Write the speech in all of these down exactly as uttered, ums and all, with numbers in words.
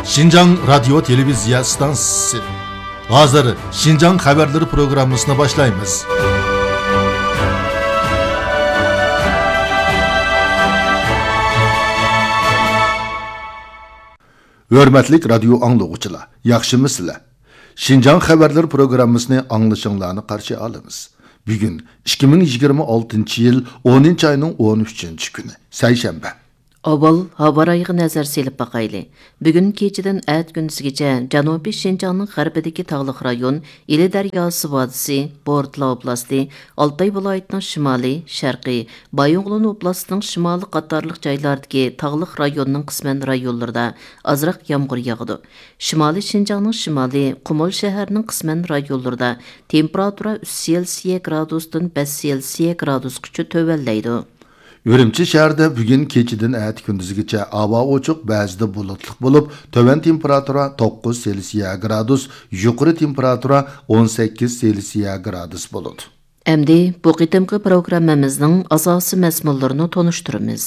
Şinjan Radyo Televizya Stansiyası. Hazır Şinjan Haberleri programmasına başlayımız. Hörmetlik radyo anlıqçılar, yaxşımısızlar? Şinjan Haberleri programmasını anlaşılığını karşı alımız. Bugün iki bin yigirma oltinchi yıl o'ninchi ayning o'n uchinchi kuni, Seyşembe. Avval havo rayığı nazar selip bakaylı. Bugün keçiden ət gündüzgece Janubi Şinjanның g'arbidagi tağlıq rayon, İli Daryası vadisi, Bordla oblasti, Altay viloyatining shimoliy, sharqiy, Bayonğulu oblastining shimoliy qatorliq joylardagi tağlıq rayonning qisman rayonlarida azroq yomg'ir yog'di. Shimoliy Şinjanның shimoliy, Qumul shaharining qisman rayonlarida temperatura uch Selsiya gradusdan besh Selsiya gradusgacha tövallaydi. Ürümçi şehirde bugün keçiden ət gündüzgece hava oçuq, ba'zida bulutluq bo'lib, töven temperatura to'qqiz Selsiya gradus, yuqori temperatura o'n sakkiz Selsiya gradus bo'ladi. Endi bu qitimqi programmamizning asosiy mazmunlarini tonishtiramiz.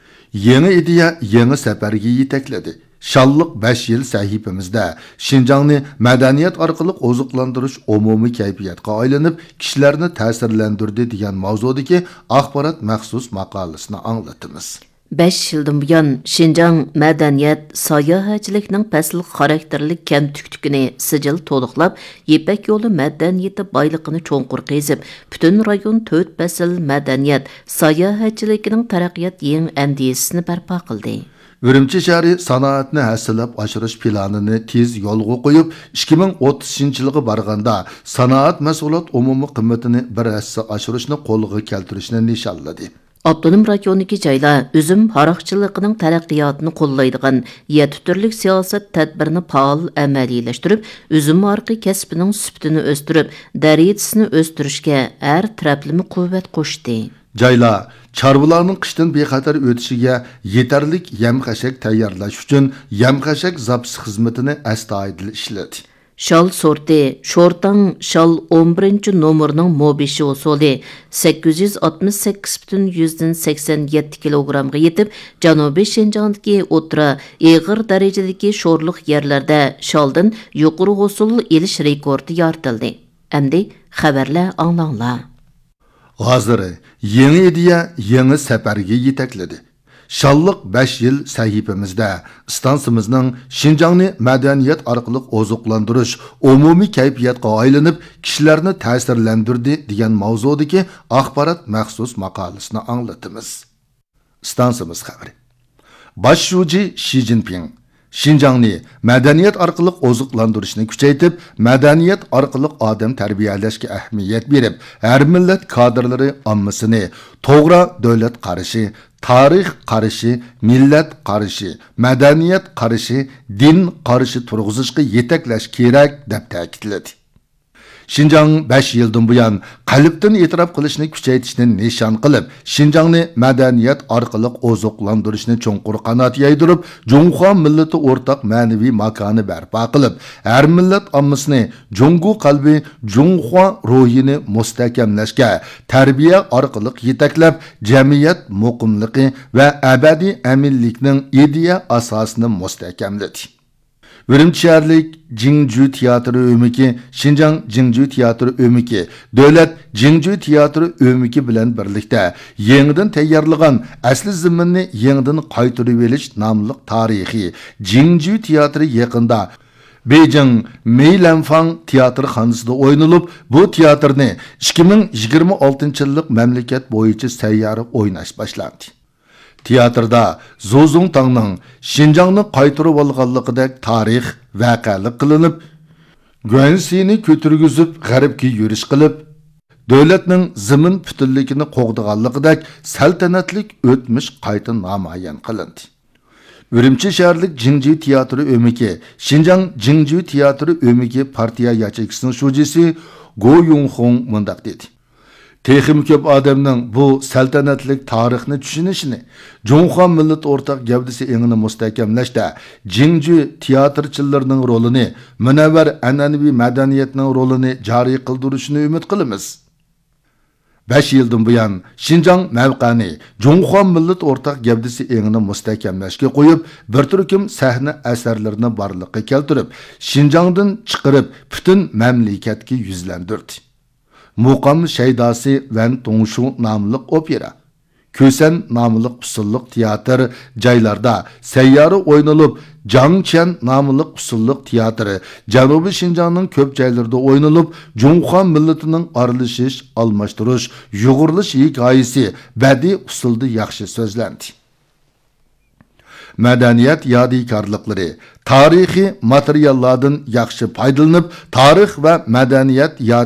Yeni ideya yeni safarga yetakladi. Şallık besh yil sahifamizda Şinjanni madaniyat orqali oziqlantirish umumiy kayfiyatga aylanib, kishilarni ta'sirlantirdi degan mavzudagi axborot maxsus maqolasini anglatamiz. besh yildan buyon Şinjan madaniyat sayohatchilikning fasl xarakterlik kamtukligini sijil to'liqlab, Yepak yo'li madaniyati boyligini cho'nqur qezib, butun rayon to'rt fasl madaniyat sayohatchiligining taraqqiyot yeng andisini barpo qildi. Ürümçi şəhəri sanoatni hassilab oshirish planini tez yo'lga qo'yib, ikki ming o'ttizinchi yilga borganda sanoat mahsulot umumiy qiymatini bir hassa oshirishni qo'lga keltirishni nishonladi. Abdunum rayonidagi joylar üzüm haroqchiligining taraqqiyotini qo'llaydigan yetti turlik siyosat tadbirini faol amaliyleştirib, üzüm arqi kasbining sifatini o'stirib, darajasini o'stirishga har taraflama quvvat qo'shdi. Joylar chorvalarning qishdan bexatar o'tishiga yetarlik yam-xashak tayyorlash uchun yam-xashak zapsi xizmatini astoydil ishladi. Şal sorti, Şortang Şal o'n birinchi nomerning mobishi usuli sakkiz yuz oltmish sakkiz butun yuzdan sakson yetti kilogramga yetib, Janubiy Şinjandagi o'tira ig'ir darajadagi sho'rliq yerlarda shaldan yuqori usul elish rekordi yoritildi. Endi xabarlar anglanglar. Hazır yeni ideya yeni safarga yetakladi. Şallık besh yil sahifamizda stansimizning Şinjanni madaniyat orqali oziqlantirish umumiy kayfiyatga aylanib, kishilarni ta'sirlantirdi degan mavzudagi axborot maxsus maqolasini anglatamiz. Stansimiz xabari. Bosh shuji Xi Jinping Şinjanni madaniyat orqali oziqlantirishni kuchaytirib, madaniyat orqali odam tarbiyalashga ahamiyat berib, har millat kadrlari ommasini to'g'ri davlat qarashi, tarix qarashi, millat qarashi, madaniyat qarashi, din qarashi turg'izishga yetaklash kerak deb ta'kidladi. Şinjan besh yildan buyon qalbdan e'tirof qilishni kuchaytirishni nishon qilib, Şinjanni madaniyat orqali oziqlantirishni cho'nqur qanot yaydirib, Junxo millati o'rtaq ma'naviy makoni barpo qilib, har millat ommasini Jungu qalbi, Junxo ruhini mustahkamlashga, tarbiya orqali yetaklab, jamiyat muqimligi va abadiy aminlikning ideya asosini mustahkamladi. Ürümçi şəhərlik Jingju Teatri ömiki, Şinjan Jingju Teatri ömiki, Dövlət Jingju Teatri ömiki bilan birlikdə yenidən tayyorlagan asli zimminni yenidən qaytarib elish nomli tarixi Jingju Teatri yaqinda Beijing Meilanfang teatrxonasida o'ynalib, bu teatrni ikki ming yigirma oltinchi yillik mamlakat bo'yicha sayyora o'ynash boshlandi. Teatrda Zozong Tangning Şinjanni qaytarib olganligidek tarix vaqalik qilinib, Guansini ko'targizib g'arbga yurish qilib, davlatning zimin butunligini qo'g'diganligidek saltanatlik o'tmish qayta namoyon qilindi. Ürümçi şəhərlik Jingju Teatri ömiki, Şinjan Jingju Teatri ömiki partiya yachakisining shujisi Go Yunhong mundaq dedi. Texim köp adamның bu saltanatlik tarixni tushunishini, Junxo millat o'rtaq gavdisi engini mustahkamlashda Jingju teatrchilarining rolini, munavvar an'anaviy madaniyatning rolini joriy qildirishni umid qilamiz. besh yildan buyon Şinjan mavqani Junxo millat o'rtaq gavdasi engini mustahkamlashga qo'yib, bir turkum sahna asarlarini borliqqa keltirib, Şinjandan chiqarib, butun mamlakatga yuzlandirdi. Muqam Shaydasi van Tongshu nomli opera, Kösen nomli usulliq teatr joylarda sayyora o'ynalib, Jangchen nomli usulliq teatri Janubiy Şinjanning ko'p joylarida o'ynalib, Junxo millatining aralashish, almashtirish, yug'urilish hikoyasi badiiy usulda yaxshi so'zlandi. Madaniyat yodikorliklari tarixiy materiallardan yaxshi foydalanib, tarix va madaniyat